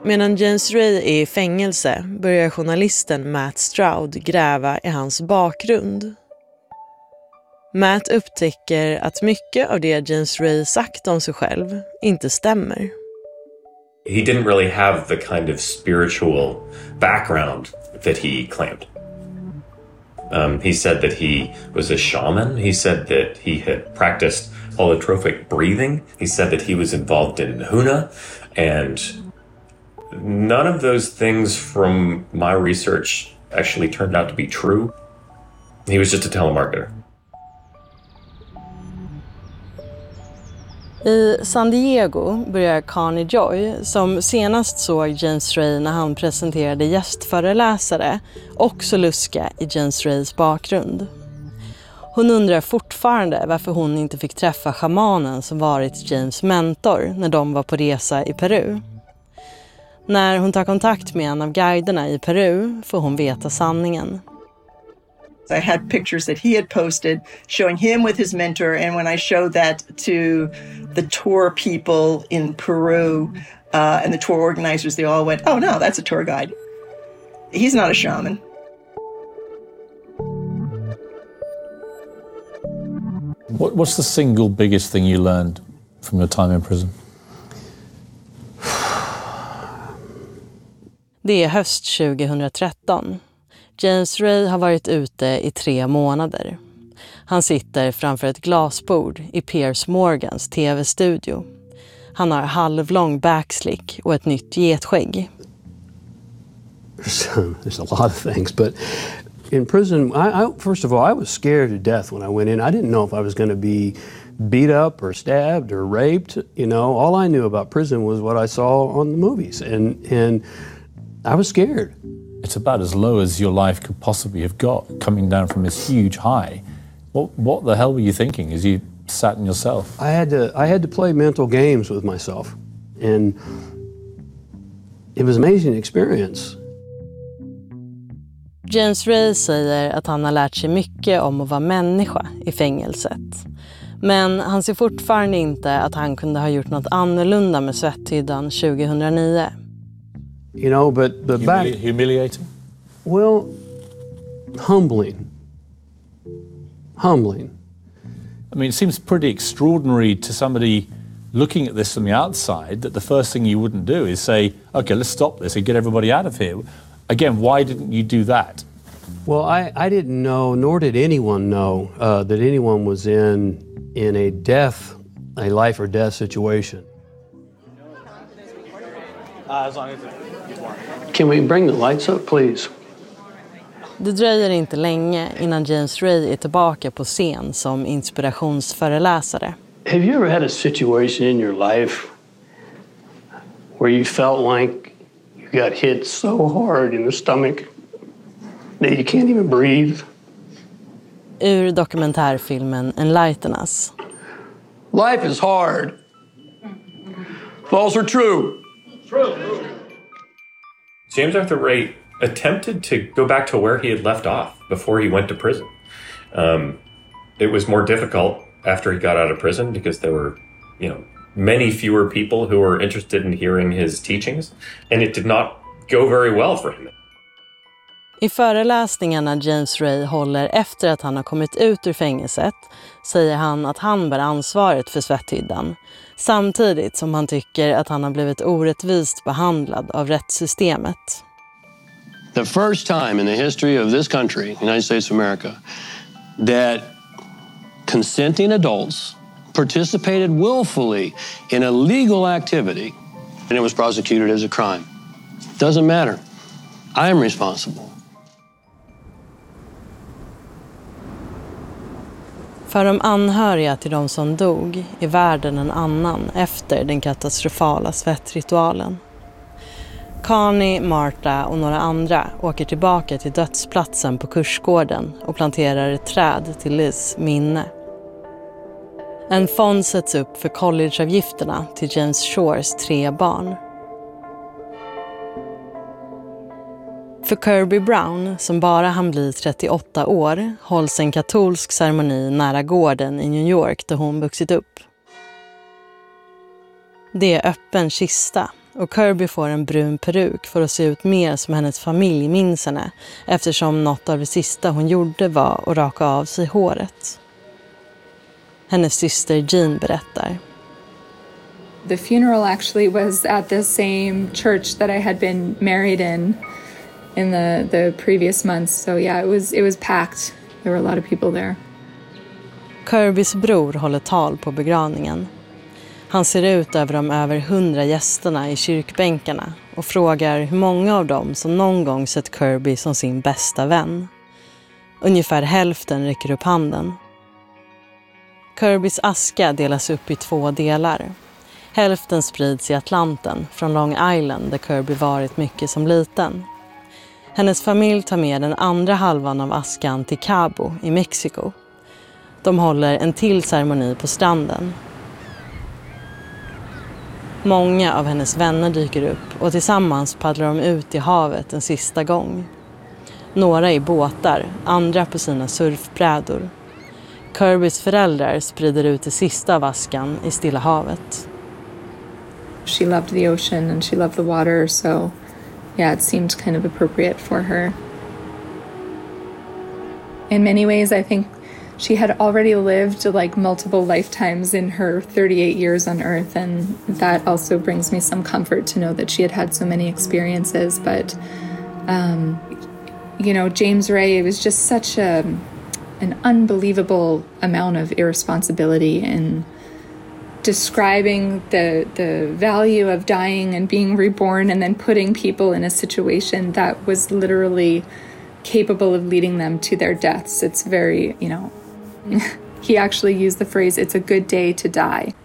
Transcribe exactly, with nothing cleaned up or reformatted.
Medan James Ray är i fängelse börjar journalisten Matt Stroud gräva i hans bakgrund. Matt upptäcker att mycket av det James Ray sagt om sig själv inte stämmer. He didn't really have the kind of spiritual background that he claimed. Um, he said that he was a shaman. He said that he had practiced holotropic breathing. He said that he was involved in Huna. And none of those things from my research actually turned out to be true. He was just a telemarketer. I San Diego börjar Connie Joy, som senast såg James Ray när han presenterade gästföreläsare, också luska i James Rays bakgrund. Hon undrar fortfarande varför hon inte fick träffa shamanen som varit James mentor när de var på resa i Peru. När hon tar kontakt med en av guiderna i Peru får hon veta sanningen. I had pictures that he had posted showing him with his mentor, and when I showed that to the tour people in Peru uh, and the tour organizers, they all went, "Oh no, that's a tour guide. He's not a shaman." What, what's the single biggest thing you learned from your time in prison? Det är höst tjugohundratretton. James Ray har varit ute i tre månader. Han sitter framför ett glasbord i Piers Morgans tv-studio. Han har halvlång backslick och ett nytt getskägg. There's a lot of things, but in prison, I, I, first of all, I was scared to death when I went in. I didn't know if I was going to be beat up or stabbed or raped. You know, all I knew about prison was what I saw on the movies, and and I was scared. It's about as low as your life could possibly have got, coming down from this huge high. What what the hell were you thinking as you sat in yourself? I had to I had to play mental games with myself, and it was an amazing experience. James Ray säger att han har lärt sig mycket om att vara människa i fängelset. Men han ser fortfarande inte att han kunde ha gjort något annorlunda med Svetthyddan tjugohundranio. You know, but but back Humili- humiliating. Well, humbling. Humbling. I mean, it seems pretty extraordinary to somebody looking at this from the outside that the first thing you wouldn't do is say, okay, let's stop this and get everybody out of here. Again, why didn't you do that? Well, I, I didn't know, nor did anyone know, uh, that anyone was in in a death, a life or death situation. Uh, as long as it- Can we bring the lights up, please? Det dröjer inte länge innan James Ray är tillbaka på scen som inspirationsföreläsare. Have you ever had a situation in your life where you felt like you got hit so hard in the stomach that you can't even breathe? Ur dokumentärfilmen Enlighten Us. Life is hard. False or true? True. James Arthur Ray attempted to go back to where he had left off before he went to prison. Um, it was more difficult after he got out of prison because there were, you know, many fewer people who were interested in hearing his teachings, and it did not go very well for him. I föreläsningarna James Ray håller efter att han har kommit ut ur fängelset säger han att han bär ansvaret för Svetthyddan, samtidigt som han tycker att han har blivit orättvist behandlad av rättssystemet. The first time in the history of this country, United States of America, that consenting adults participated willfully in a legal activity and it was prosecuted as a crime. Doesn't matter. I am responsible. För de anhöriga till de som dog är världen en annan efter den katastrofala svettritualen. Connie, Martha och några andra åker tillbaka till dödsplatsen på kursgården och planterar ett träd till Liz minne. En fond sätts upp för collegeavgifterna till James Shores tre barn. För Kirby Brown, som bara hann bli trettioåtta år, hålls en katolsk ceremoni nära gården i New York där hon vuxit upp. Det är öppen kista och Kirby får en brun peruk för att se ut mer som hennes familj minns henne, eftersom något av det sista hon gjorde var att raka av sig håret. Hennes syster Jean berättar. The funeral actually was at the same church that I had been married in in the, the previous months. So yeah, it was, it was packed. There were a lot of people there. Kirbys bror håller tal på begravningen. Han ser ut över de över hundra gästerna i kyrkbänkarna och frågar hur många av dem som någon gång sett Kirby som sin bästa vän. Ungefär hälften räcker upp handen. Kirbys aska delas upp i två delar. Hälften sprids i Atlanten från Long Island där Kirby varit mycket som liten. Hennes familj tar med den andra halvan av askan till Cabo i Mexiko. De håller en till ceremoni på stranden. Många av hennes vänner dyker upp och tillsammans paddlar de ut i havet en sista gång. Några i båtar, andra på sina surfbrädor. Kirbys föräldrar sprider ut det sista av askan i Stilla havet. She loved the ocean and she loved the water, so yeah, it seemed kind of appropriate for her. In many ways, I think she had already lived like multiple lifetimes in her thirty-eight years on Earth, and that also brings me some comfort to know that she had had so many experiences. But, um, you know, James Ray, it was just such a, an unbelievable amount of irresponsibility in describing the the value of dying and being reborn, and then putting people in a situation that was literally capable of leading them to their deaths. It's very, you know, he actually used the phrase, it's a good day to die.